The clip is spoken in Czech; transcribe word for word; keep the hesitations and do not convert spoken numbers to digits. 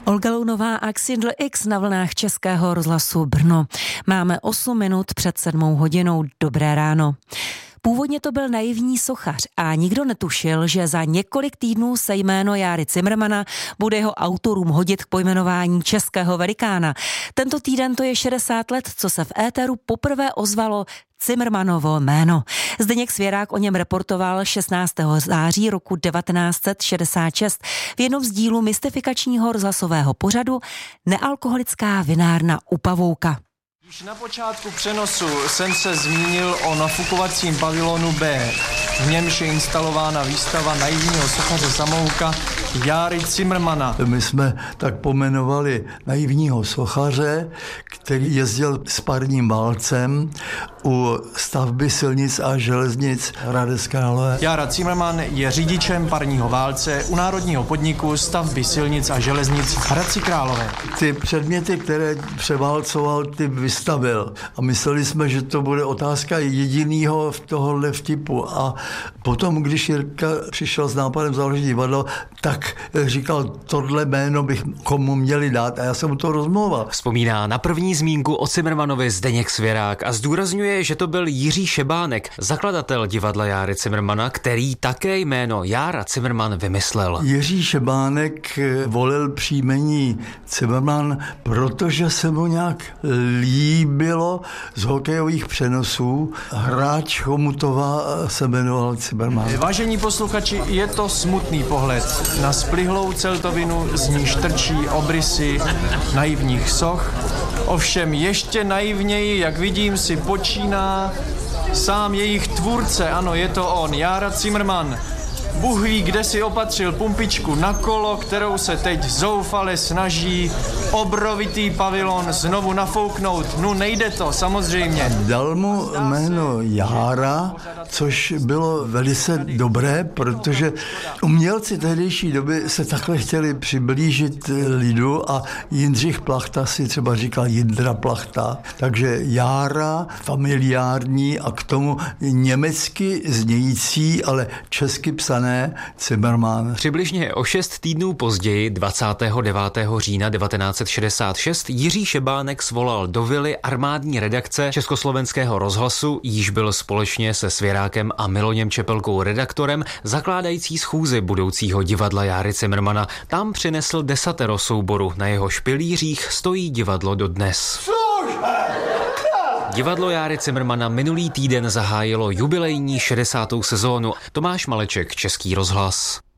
Olga Lounová a Xindl X na vlnách Českého rozhlasu Brno. Máme osm minut před sedmou hodinou. Dobré ráno. Původně to byl naivní sochař a nikdo netušil, že za několik týdnů se jméno Járy Cimrmana bude jeho autorům hodit k pojmenování českého velikána. Tento týden to je šedesát let, co se v éteru poprvé ozvalo Cimrmanovo jméno. Zdeněk Svěrák o něm reportoval šestnáctého září roku devatenáct set šedesát šest v jednom z dílů mystifikačního rozhlasového pořadu Nealkoholická vinárna u Pavouka. Už na počátku přenosu jsem se zmínil o nafukovacím pavilonu B. V němž je instalována výstava naivního sochaře samouka Járy Cimrmana. My jsme tak pomenovali naivního sochaře, který jezdil s parním válcem u stavby silnic a železnic Hradec Králové. Jára Cimrman je řidičem parního válce u národního podniku stavby silnic a železnic v Hradci Králové. Ty předměty, které převálcoval, ty vystavil. A mysleli jsme, že to bude otázka jedinýho v tohohle vtipu. A potom, když Jirka přišel s nápadem založit divadlo, tak říkal, tohle jméno bych komu měli dát a já jsem mu to rozmlouval. Vzpomíná na první zmínku o Cimrmanovi Zdeněk Svěrák a zdůrazňuje, že to byl Jiří Šebánek, zakladatel divadla Járy Cimrmana, který také jméno Jára Cimrman vymyslel. Jiří Šebánek volil příjmení Cimrman, protože se mu nějak líbilo z hokejových přenosů. Hráč Chomutova se jmenoval Cimrman. Vážení posluchači, je to smutný pohled na splihlou celtovinu, z níž trčí obrysy naivních soch. Ovšem ještě naivněji, jak vidím, si počíná sám jejich tvůrce. Ano, je to on, Jára Cimrman. Bůh ví, kde si opatřil pumpičku na kolo, kterou se teď zoufale snaží obrovitý pavilon znovu nafouknout. No nejde to, samozřejmě. Dal mu jméno Jára, což bylo velice dobré, protože umělci tehdejší doby se takhle chtěli přiblížit lidu a Jindřich Plachta si třeba říkal Jindra Plachta. Takže Jára, familiární a k tomu německy znějící, ale česky psané Cimrman. Přibližně o šest týdnů později, dvacátého devátého října devatenáct set šedesát šest, Jiří Šebánek svolal do vily armádní redakce Československého rozhlasu, jíž byl společně se Svěrákem a Miloněm Čepelkou redaktorem, zakládající schůzi budoucího divadla Járy Cimrmana. Tam přinesl desatero souboru, na jeho špilířích stojí divadlo dodnes. Divadlo Járy Cimrmana minulý týden zahájilo jubilejní šedesátou sezónu. Tomáš Maleček, Český rozhlas.